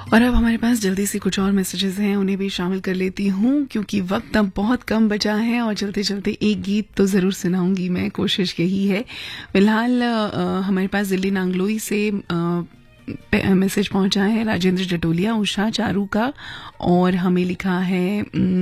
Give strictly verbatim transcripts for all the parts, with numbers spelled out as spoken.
और अब हमारे पास जल्दी से कुछ और मैसेजेस हैं, उन्हें भी शामिल कर लेती हूँ क्योंकि वक्त अब बहुत कम बचा है और चलते चलते एक गीत तो ज़रूर सुनाऊंगी मैं, कोशिश यही है। फिलहाल हमारे पास दिल्ली नांगलोई से मैसेज पहुंचा है राजेंद्र जटोलिया उषा चारू का, और हमें लिखा है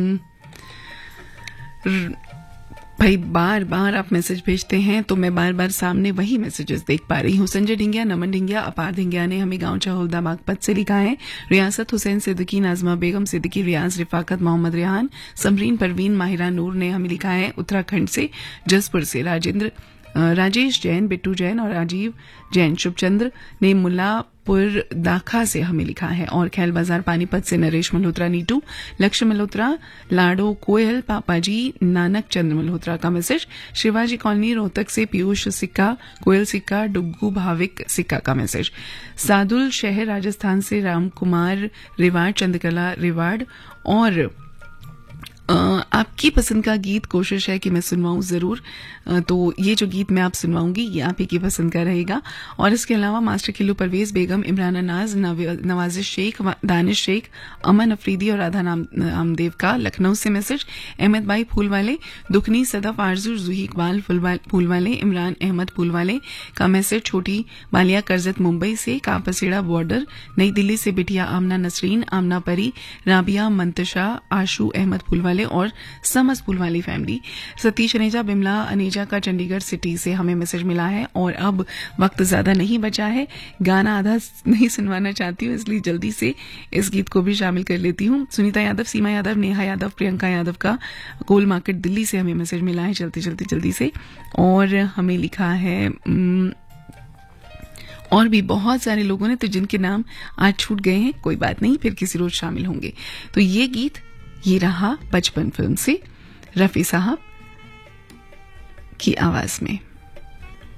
भाई बार बार आप मैसेज भेजते हैं तो मैं बार बार सामने वही मैसेजेस देख पा रही हूँ। संजय ढिंगिया, नमन ढिंगिया, अपार ढिंगिया ने हमें गांव चहोदा बागपत से लिखा है। रियासत हुसैन सिद्दीकी, नाजमा बेगम सिद्दीकी, रियाज, रिफाकत, मोहम्मद रेहान, समरीन परवीन, माहिरा नूर ने हमें लिखा है उत्तराखंड से जसपुर से। राजेंद्र राजेश जैन, बिट्टू जैन और राजीव जैन, शुभचंद्र ने मुल्लापुर दाखा से हमें लिखा है। और खैल बाजार पानीपत से नरेश मल्होत्रा, नीटू, लक्ष्य मल्होत्रा, लाडो कोयल, पापाजी, नानक चंद्र मल्होत्रा का मैसेज। शिवाजी कॉलोनी रोहतक से पीयूष सिक्का, कोयल सिक्का, डुग्गू भाविक सिक्का का मैसेज। सादुल शहर राजस्थान से राम कुमार रिवाड़, चंद्रकला रिवाड़। और Uh, आपकी पसंद का गीत कोशिश है कि मैं सुनवाऊं जरूर, uh, तो ये जो गीत मैं आप सुनवाऊंगी ये आप ही की पसंद का रहेगा। और इसके अलावा मास्टर किलो परवेज बेगम, इमरान अनाज, नवाजिश शेख, दानिश शेख, अमन अफरीदी और राधा नाम नामदेव का लखनऊ से मैसेज। अहमद भाई फूल वाले, दुखनी, सदफ, आरजू, जूही इकबाल फूल वाले, इमरान अहमद फूल वाले का मैसेज। छोटी बालिया करजत मुंबई से, कापसेड़ा बॉर्डर नई दिल्ली से बिटिया आमना नसरीन, आमना परी, राबिया, मंतशा, आशू अहमद फूल वाले और समझ फूल वाली फैमिली। सतीश अनेजा, बिमला अनेजा का चंडीगढ़ सिटी से हमें मैसेज मिला है। और अब वक्त ज्यादा नहीं बचा है, गाना आधा नहीं सुनवाना चाहती हूँ इसलिए जल्दी से इस गीत को भी शामिल कर लेती हूँ। सुनीता यादव, सीमा यादव, नेहा यादव, प्रियंका यादव का गोल मार्केट दिल्ली से हमें मैसेज मिला है चलते चलते जल्दी से। और हमें लिखा है और भी बहुत सारे लोगों ने, तो जिनके नाम आज छूट गए हैं कोई बात नहीं, फिर किसी रोज शामिल होंगे। तो ये गीत ये रहा बचपन फिल्म से रफी साहब की आवाज में।